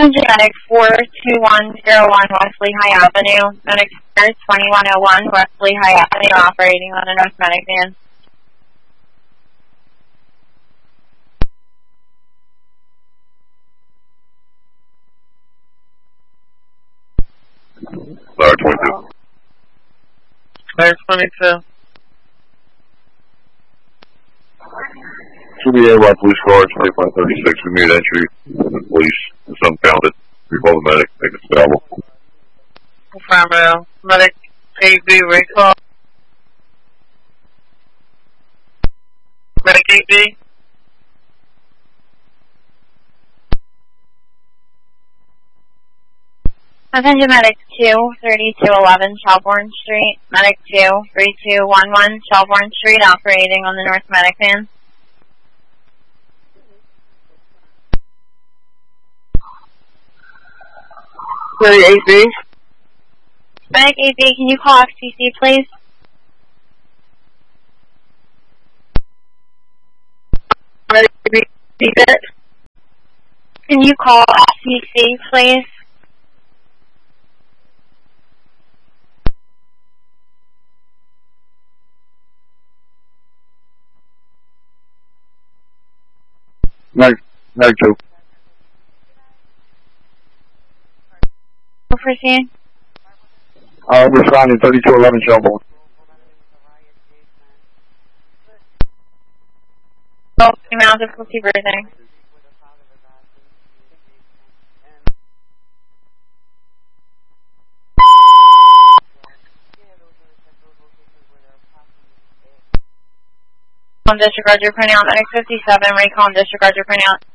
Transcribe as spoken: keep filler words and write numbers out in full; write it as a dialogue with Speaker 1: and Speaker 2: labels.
Speaker 1: hundred Medic four two one zero one Wesley High Avenue. Medic twenty-one oh one Wesley High Avenue operating on a North Medic van.
Speaker 2: Fire twenty-two.
Speaker 3: Fire twenty-two.
Speaker 2: Should be A Y Police Car, twenty-five thirty-six, immediate entry. The police is unfounded. Recall the medic, make it stable.
Speaker 3: Affirmative. Medic A B recall. Medic A B.
Speaker 1: five hundred Medic two thirty-two eleven Shelbourne Street. Medic two three two one one Shelbourne Street operating on the North Medic van.
Speaker 3: Medic A B.
Speaker 1: Medic A B, can you call F C C, please?
Speaker 3: Medic A B.
Speaker 1: Can you call F C C, please?
Speaker 2: Medic, medic two.
Speaker 1: Proceed.
Speaker 2: Uh, responding thirty-two eleven Shelbourne.
Speaker 1: Oh, amount of difficulty breathing. On disregard your printout, Medic fifty-seven, recall and disregard your printout.